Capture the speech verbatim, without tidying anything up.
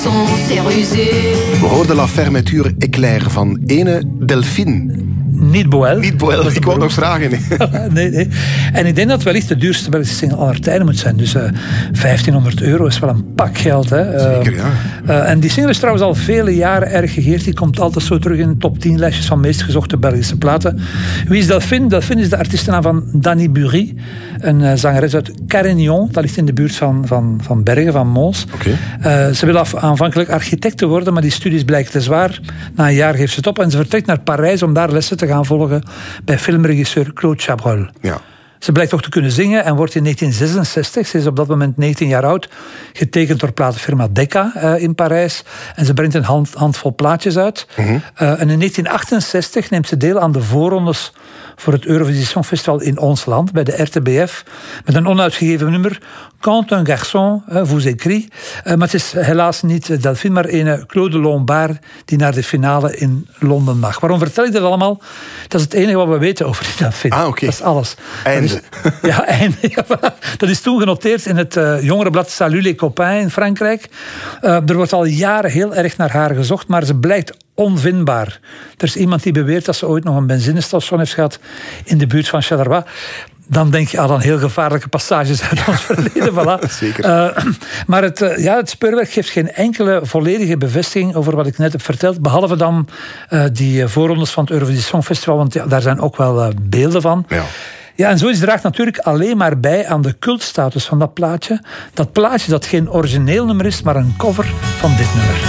We hoorden La Fermeture Éclair van ene Delphine. Niet Boel. Niet Boel, ik wou nog vragen. Nee. nee, nee. En ik denk dat het wellicht de duurste Belgische single aller tijden moet zijn. Dus uh, vijftienhonderd euro is wel een pak geld. Hè. Uh, Zeker, ja. Uh, en die single is trouwens al vele jaren erg gegeerd. Die komt altijd zo terug in de top tien lijstjes van meest gezochte Belgische platen. Wie is Delphine? Delphine is de artiestennaam van Dani Bury. Een uh, zangeres uit Carignan. Dat ligt in de buurt van, van, van Bergen, van Mons. Okay. Uh, ze wil af, aanvankelijk architect te worden, maar die studies blijken te zwaar. Na een jaar geeft ze het op en ze vertrekt naar Parijs om daar lessen te gaan volgen bij filmregisseur Claude Chabrol. Ja. Ze blijkt ook te kunnen zingen en wordt in negentien zesenzestig, ze is op dat moment negentien jaar oud, getekend door platenfirma Decca uh, in Parijs. En ze brengt een hand, handvol plaatjes uit. Mm-hmm. Uh, en in negentien achtenzestig neemt ze deel aan de voorrondes voor het Eurovisie Songfestival in ons land, bij de R T B F, met een onuitgegeven nummer, Quand un garçon uh, vous écrit. Uh, maar het is helaas niet Delphine, maar een Claude Lombard, die naar de finale in Londen mag. Waarom vertel ik dat allemaal? Dat is het enige wat we weten over die Delphine. Ah, okay. Dat is alles. Einde. Dat is, ja, einde. Ja, voilà. Dat is toen genoteerd in het uh, jongerenblad Salut les copains in Frankrijk. Uh, er wordt al jaren heel erg naar haar gezocht, maar ze blijkt onvindbaar. Er is iemand die beweert dat ze ooit nog een benzinestation heeft gehad in de buurt van Charleroi. Dan denk je aan ah, heel gevaarlijke passages uit ons verleden. Voilà. Zeker. Uh, maar het, uh, ja, het speurwerk geeft geen enkele volledige bevestiging over wat ik net heb verteld. Behalve dan uh, die voorrondes van het Eurovisie Songfestival. Want ja, daar zijn ook wel uh, beelden van. Ja. Ja, en zoiets draagt natuurlijk alleen maar bij aan de cultstatus van dat plaatje. Dat plaatje dat geen origineel nummer is, maar een cover van dit nummer.